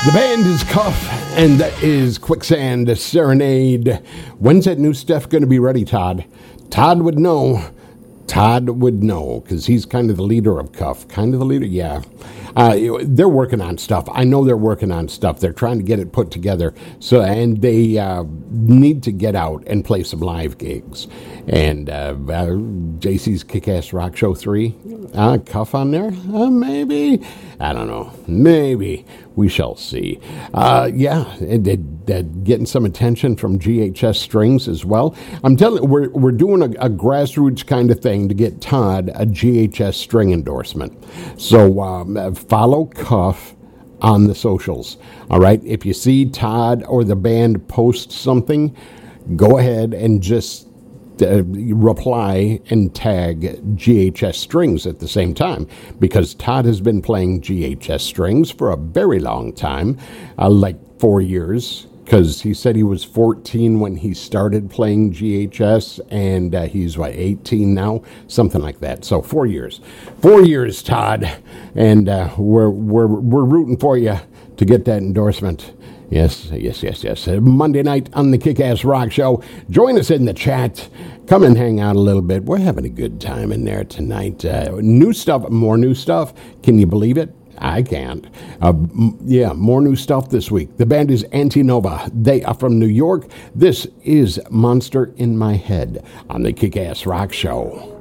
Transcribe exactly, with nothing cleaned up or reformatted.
The band is Cuff, and that is Quicksand Serenade. When's that new stuff going to be ready, Todd? Todd would know. Todd would know, because he's kind of the leader of Cuff. Kind of the leader, yeah. Uh, they're working on stuff. I know they're working on stuff. They're trying to get it put together. So, and they uh, need to get out and play some live gigs. And uh, uh, J C's Kick-Ass Rock Show three, uh, Cuff on there? Uh, maybe. I don't know. Maybe. We shall see. Uh, yeah, it, it, it, getting some attention from G H S Strings as well. I'm telling you, we're, we're doing a, a grassroots kind of thing to get Todd a G H S string endorsement. So um, follow Cuff on the socials. All right? If you see Todd or the band post something, go ahead and just Uh, reply and tag G H S Strings at the same time, because Todd has been playing G H S Strings for a very long time, uh, like four years, because he said he was fourteen when he started playing G H S, and uh, he's, what, eighteen now? Something like that. So four years. Four years, Todd, and uh, we're, we're, we're rooting for you to get that endorsement. Yes, yes, yes, yes. Uh, Monday night on the Kick-Ass Rock Show. Join us in the chat. Come and hang out a little bit. We're having a good time in there tonight. Uh, new stuff, more new stuff. Can you believe it? I can't. Uh, m- yeah, more new stuff this week. The band is Antinova. They are from New York. This is Monster in My Head on the Kick-Ass Rock Show.